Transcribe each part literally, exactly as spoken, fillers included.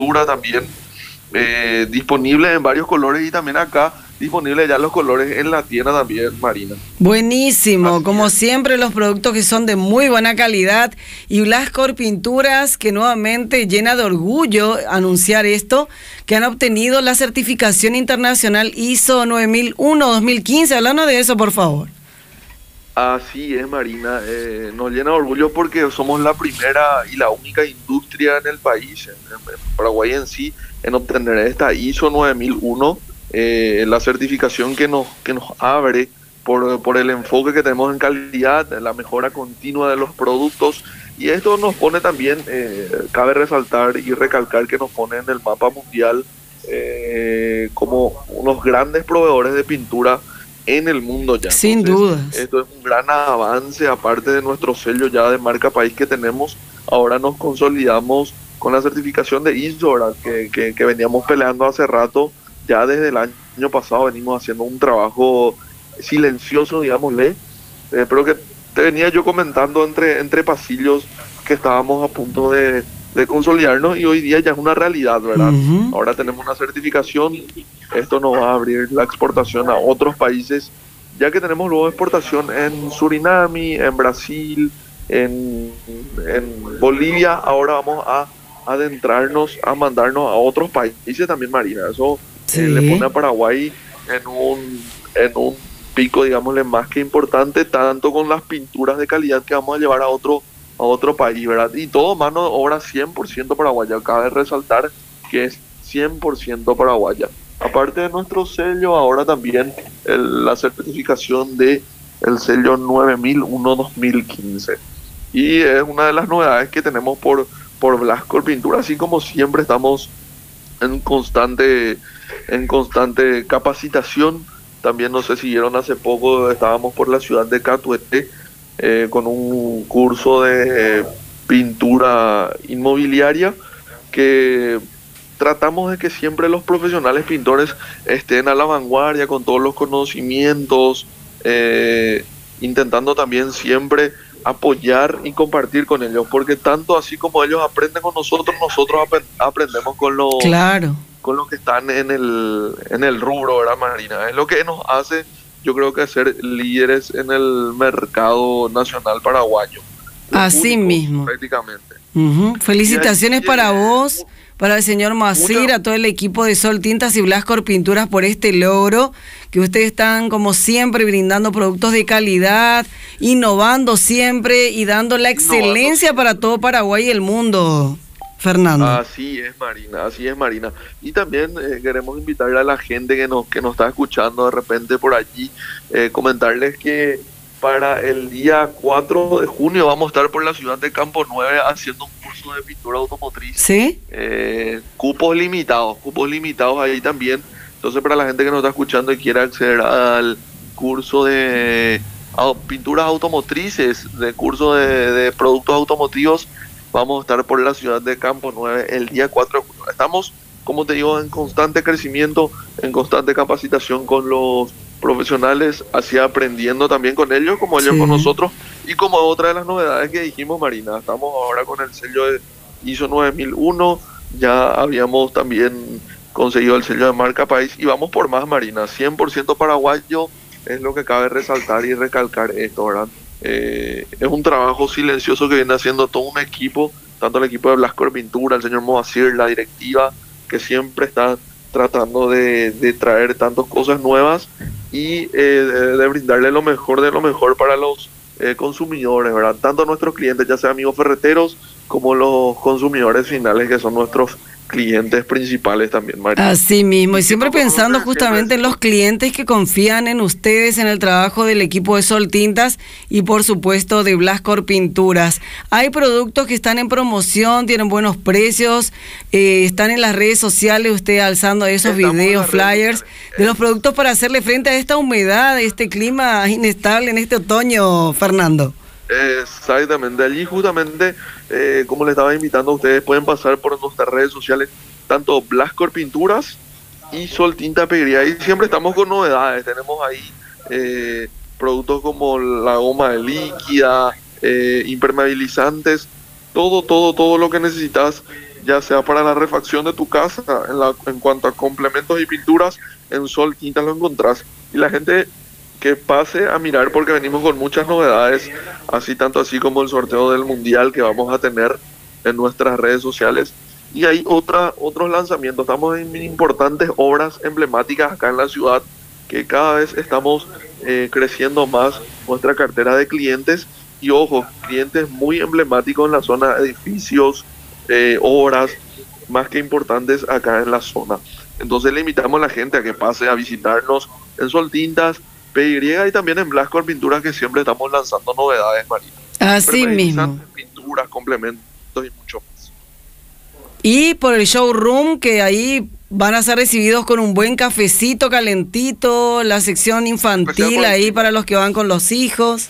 pintura también, eh, disponible en varios colores y también acá disponible ya los colores en la tienda también, Marina. Buenísimo, Así como es. siempre los productos que son de muy buena calidad y Blascor Pinturas, que nuevamente llena de orgullo anunciar esto, que han obtenido la certificación internacional I S O nueve mil uno dos mil quince. Háblanos de eso, por favor. Así es, Marina, eh, nos llena de orgullo porque somos la primera y la única industria en el país, en, en Paraguay en sí, en obtener esta I S O nueve mil uno, eh, la certificación que nos, que nos abre por, por el enfoque que tenemos en calidad, la mejora continua de los productos, y esto nos pone también, eh, cabe resaltar y recalcar que nos pone en el mapa mundial eh, como unos grandes proveedores de pintura en el mundo ya. Sin Entonces, dudas. esto es un gran avance, aparte de nuestro sello ya de marca país que tenemos, ahora nos consolidamos con la certificación de I S O, ¿verdad? Que, que, que veníamos peleando hace rato, ya desde el año pasado venimos haciendo un trabajo silencioso, digámosle, eh, pero que te venía yo comentando entre, entre pasillos que estábamos a punto de, de consolidarnos y hoy día ya es una realidad, ¿verdad? Uh-huh. Ahora tenemos una certificación, esto nos va a abrir la exportación a otros países, ya que tenemos luego exportación en Suriname, en Brasil, en, en Bolivia. Ahora vamos a adentrarnos, a mandarnos a otros países también, Marina. Eso sí. eh, le pone a Paraguay en un, en un pico, digámosle, más que importante, tanto con las pinturas de calidad que vamos a llevar a otro a otro país, ¿verdad? Y todo mano de obra cien por ciento paraguaya. Cabe resaltar que es cien por ciento paraguaya. Aparte de nuestro sello, ahora también el, la certificación de el sello nueve mil uno dos mil quince. Y es una de las novedades que tenemos por, por Blascor Pintura, así como siempre estamos en constante, en constante capacitación. También no sé si vieron hace poco, estábamos por la ciudad de Catuete, Eh, con un curso de eh, pintura inmobiliaria que tratamos de que siempre los profesionales pintores estén a la vanguardia con todos los conocimientos, eh, intentando también siempre apoyar y compartir con ellos, porque tanto así como ellos aprenden con nosotros, nosotros ap aprendemos con los, claro. con los que están en el, en el rubro, ¿verdad, Marina? Es lo que nos hace, yo creo que ser líderes en el mercado nacional paraguayo. Así únicos, mismo. Prácticamente. Uh-huh. Felicitaciones ahí, para eh, vos, para el señor Moacir, mucha... a todo el equipo de Sol Tintas y Blascor Pinturas por este logro, que ustedes están como siempre brindando productos de calidad, innovando siempre y dando la excelencia innovando. Para todo Paraguay y el mundo. Fernando. Así es, Marina, así es, Marina. Y también eh, queremos invitarle a la gente que nos, que nos está escuchando de repente por allí, eh, comentarles que para el día cuatro de junio vamos a estar por la ciudad de Campo nueve haciendo un curso de pintura automotriz. ¿Sí? Eh, cupos limitados, cupos limitados ahí también. Entonces, para la gente que nos está escuchando y quiera acceder al curso de a, pinturas automotrices, de curso de, de productos automotivos, vamos a estar por la ciudad de Campo nueve el día cuatro de junio. Estamos, como te digo, en constante crecimiento, en constante capacitación con los profesionales, así aprendiendo también con ellos, como ellos sí. con nosotros. Y como otra de las novedades que dijimos, Marina, estamos ahora con el sello de I S O nueve mil uno, ya habíamos también conseguido el sello de marca país y vamos por más, Marina, cien por ciento paraguayo, es lo que cabe resaltar y recalcar esto, ¿verdad? Eh, es un trabajo silencioso que viene haciendo todo un equipo, tanto el equipo de Blascor Pintura, el señor Moacir, la directiva, que siempre está tratando de, de traer tantas cosas nuevas y eh, de, de brindarle lo mejor de lo mejor para los eh, consumidores, ¿verdad? Tanto nuestros clientes, ya sea amigos ferreteros, como los consumidores finales, que son nuestros clientes principales también, María. Así mismo, y siempre pensando justamente en los clientes que confían en ustedes, en el trabajo del equipo de Sol Tintas y por supuesto de Blascor Pinturas. Hay productos que están en promoción, tienen buenos precios, eh, están en las redes sociales, usted alzando esos Estamos videos, flyers, de los productos para hacerle frente a esta humedad, a este clima inestable en este otoño, Fernando. Exactamente, allí justamente, eh, como les estaba invitando a ustedes, pueden pasar por nuestras redes sociales, tanto Blascor Pinturas y Sol Tinta Pedrería, y siempre estamos con novedades, tenemos ahí eh, productos como la goma líquida, eh, impermeabilizantes, todo, todo, todo lo que necesitas ya sea para la refacción de tu casa, en, la, en cuanto a complementos y pinturas, en Sol Tintas lo encontrás. Y la gente que pase a mirar porque venimos con muchas novedades, así tanto así como el sorteo del Mundial que vamos a tener en nuestras redes sociales. Y hay otra, otros lanzamientos, estamos en importantes obras emblemáticas acá en la ciudad, que cada vez estamos eh, creciendo más nuestra cartera de clientes. Y ojo, clientes muy emblemáticos en la zona, edificios, eh, obras más que importantes acá en la zona. Entonces le invitamos a la gente a que pase a visitarnos en Sol Tintas, P Y y también en Blascor Pinturas, que siempre estamos lanzando novedades, Marina. Así mismo. Pinturas, complementos y mucho más. Y por el showroom, que ahí van a ser recibidos con un buen cafecito calentito, la sección infantil ahí para los que van con los hijos.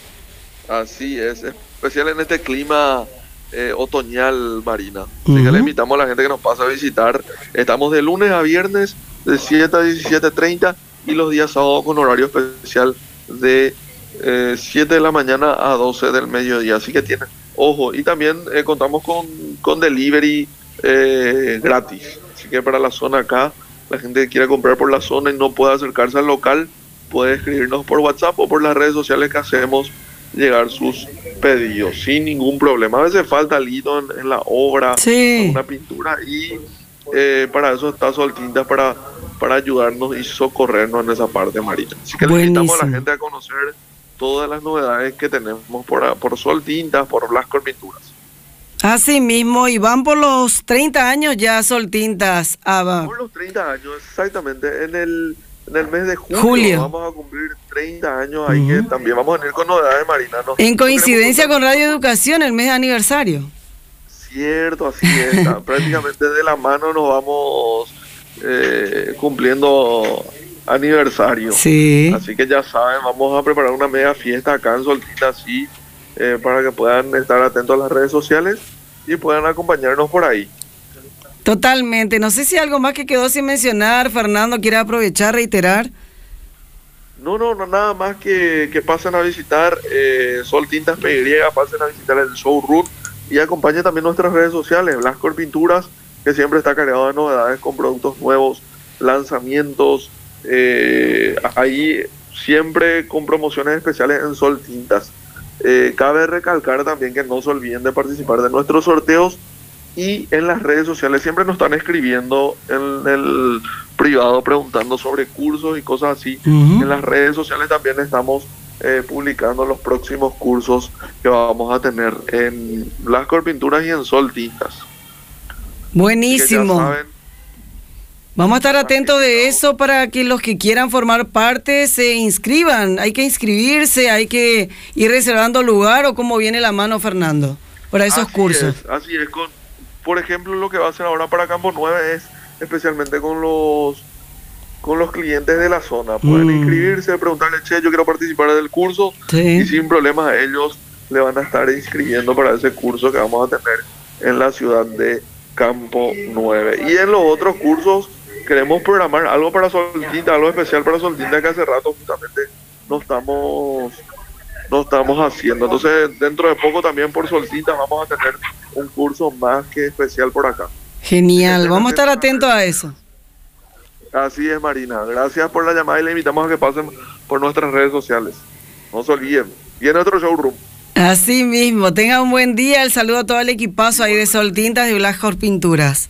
Así es, especial en este clima eh, otoñal, Marina. Así uh-huh. que le invitamos a la gente que nos pase a visitar. Estamos de lunes a viernes de siete a diecisiete treinta y los días sábados con horario especial de eh, siete de la mañana a doce del mediodía. Así que tienen, ojo, y también eh, contamos con, con delivery eh, gratis. Así que para la zona acá, la gente que quiera comprar por la zona y no pueda acercarse al local, puede escribirnos por WhatsApp o por las redes sociales que hacemos llegar sus pedidos sin ningún problema. A veces falta algo en, en la obra, sí. una pintura, y eh, para eso está Sol Tintas, para, para ayudarnos y socorrernos en esa parte, Marina. Así que le invitamos a la gente a conocer todas las novedades que tenemos por, por Sol Tintas, por Blascor Pinturas. Así mismo, y van por los treinta años ya Sol Tintas. Ah, va. Por los treinta años, exactamente, en el... En el mes de julio, julio vamos a cumplir treinta años, ahí uh-huh. que también vamos a venir con novedades, Marina. No, en coincidencia con Radio Educación, el mes de aniversario. Cierto, así es. Prácticamente de la mano nos vamos eh, cumpliendo aniversario. Sí. Así que ya saben, vamos a preparar una mega fiesta acá en Sol Tintas, así, eh, para que puedan estar atentos a las redes sociales y puedan acompañarnos por ahí. Totalmente. No sé si algo más que quedó sin mencionar, Fernando, quiere aprovechar, reiterar. No, no, no, nada más que, que pasen a visitar eh, Sol Tintas P Y, pasen a visitar el showroom y acompañen también nuestras redes sociales, Blascor Pinturas, que siempre está cargado de novedades con productos nuevos, lanzamientos, eh, ahí siempre con promociones especiales en Sol Tintas. Eh, cabe recalcar también que no se olviden de participar de nuestros sorteos. Y en las redes sociales siempre nos están escribiendo en el privado preguntando sobre cursos y cosas así. Uh-huh. En las redes sociales también estamos eh, publicando los próximos cursos que vamos a tener en Blascor Pinturas y en Sol Tintas. Buenísimo. Saben, vamos a estar atentos de eso para que los que quieran formar parte se inscriban. Hay que inscribirse, hay que ir reservando lugar, o cómo viene la mano, Fernando, para esos así cursos. Es, así es, con Por ejemplo, lo que va a hacer ahora para Campo nueve es especialmente con los con los clientes de la zona. Pueden mm. inscribirse, preguntarle, che, yo quiero participar del curso, sí. y sin problemas ellos le van a estar inscribiendo para ese curso que vamos a tener en la ciudad de Campo nueve. Y en los otros cursos queremos programar algo para Sol Tintas, algo especial para Sol Tintas, que hace rato justamente no estamos... no estamos haciendo. Entonces, dentro de poco también por Sol Tintas vamos a tener un curso más que especial por acá. Genial, vamos a estar atentos a eso. Así es, Marina. Gracias por la llamada y le invitamos a que pasen por nuestras redes sociales. No se olviden. Y en otro showroom. Así mismo. Tenga un buen día. El saludo a todo el equipazo ahí de Sol Tintas y Blascor Pinturas.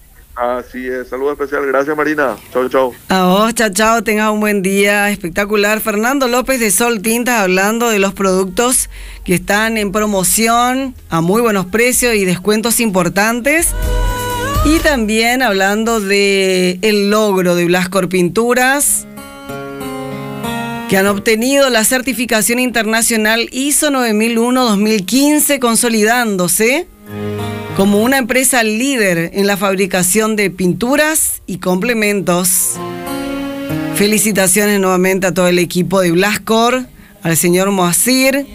Así es, saludo especial, gracias Marina, chao, chao. A vos, chao, chao, tengas un buen día, espectacular. Fernando López de Sol Tintas hablando de los productos que están en promoción a muy buenos precios y descuentos importantes. Y también hablando de el logro de Blascor Pinturas, que han obtenido la certificación internacional I S O nueve mil uno dos mil quince, consolidándose como una empresa líder en la fabricación de pinturas y complementos. Felicitaciones nuevamente a todo el equipo de Blascor, al señor Moacir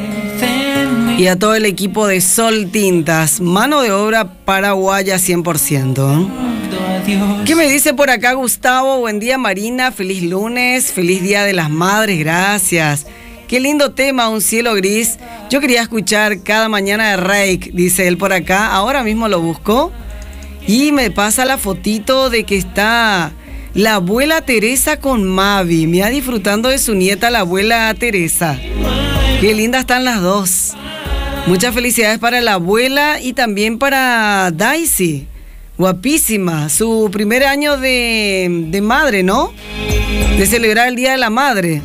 y a todo el equipo de Sol Tintas. Mano de obra paraguaya cien por ciento. ¿Qué me dice por acá Gustavo? Buen día Marina, feliz lunes, feliz Día de las Madres, gracias. Qué lindo tema, Un cielo gris. Yo quería escuchar Cada mañana de Reik, dice él por acá. Ahora mismo lo busco. Y me pasa la fotito de que está la abuela Teresa con Mavi. Mira, disfrutando de su nieta, la abuela Teresa. Qué lindas están las dos. Muchas felicidades para la abuela y también para Daisy. Guapísima. Su primer año de, de madre, ¿no? De celebrar el Día de la Madre.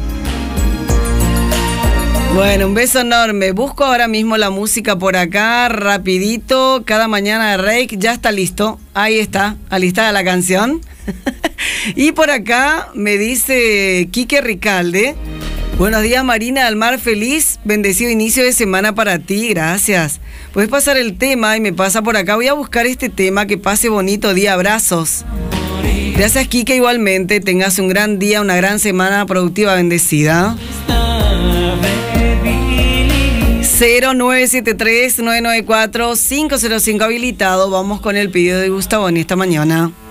Bueno, un beso enorme. Busco ahora mismo la música por acá, rapidito. Cada mañana de Reik, ya está listo. Ahí está, alistada la canción. Y por acá me dice Quique Ricalde. Buenos días, Marina del Mar, feliz, bendecido inicio de semana para ti, gracias. Puedes pasar el tema y me pasa por acá. Voy a buscar este tema, que pase bonito día, abrazos. Gracias, Quique, igualmente. Tengas un gran día, una gran semana productiva, bendecida. cero nueve siete tres, nueve nueve cuatro, cinco cero cinco habilitado. Vamos con el pedido de Gustavo en esta mañana.